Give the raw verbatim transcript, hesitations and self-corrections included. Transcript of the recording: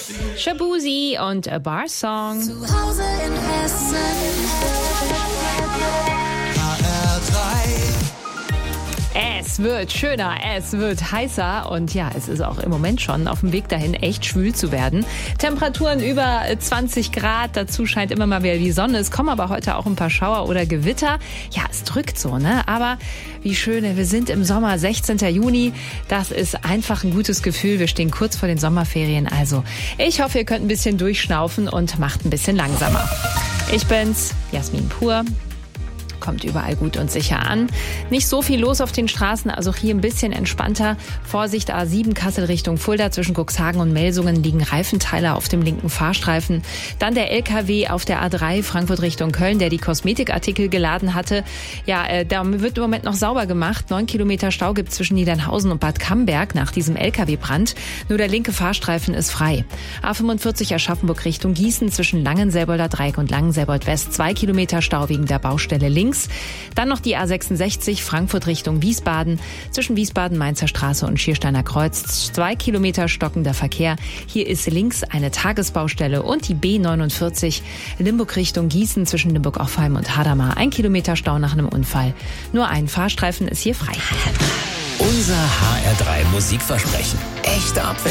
Shabuzi und A Bar Song. Zu Hause in Hessen. H R drei. Es wird schöner, es wird heißer und ja, es ist auch im Moment schon auf dem Weg dahin, echt schwül zu werden. Temperaturen über zwanzig Grad, dazu scheint immer mal wieder die Sonne. Es kommen aber heute auch ein paar Schauer oder Gewitter. Ja, es drückt so, ne? Aber wie schön, wir sind im Sommer, sechzehnten Juni. Das ist einfach ein gutes Gefühl. Wir stehen kurz vor den Sommerferien. Also ich hoffe, ihr könnt ein bisschen durchschnaufen und macht ein bisschen langsamer. Ich bin's, Jasmin Pur. Kommt überall gut und sicher an. Nicht so viel los auf den Straßen, also hier ein bisschen entspannter. Vorsicht, A sieben Kassel Richtung Fulda, zwischen Cuxhagen und Melsungen liegen Reifenteiler auf dem linken Fahrstreifen. Dann der L K W auf der A drei Frankfurt Richtung Köln, der die Kosmetikartikel geladen hatte. Ja, äh, da wird im Moment noch sauber gemacht. Neun Kilometer Stau gibt es zwischen Niedernhausen und Bad Camberg nach diesem L K W-Brand. Nur der linke Fahrstreifen ist frei. A fünfundvierzig Aschaffenburg Richtung Gießen zwischen Langenselbolder Dreieck und Langenselbold West. Zwei Kilometer Stau wegen der Baustelle links. Dann noch die A sechsundsechzig Frankfurt Richtung Wiesbaden. Zwischen Wiesbaden-Mainzer Straße und Schiersteiner Kreuz. Zwei Kilometer stockender Verkehr. Hier ist links eine Tagesbaustelle. Und die B neunundvierzig Limburg Richtung Gießen zwischen Limburg-Offheim und Hadamar. Ein Kilometer Stau nach einem Unfall. Nur ein Fahrstreifen ist hier frei. Unser H R drei Musikversprechen. Echte Abwechslung.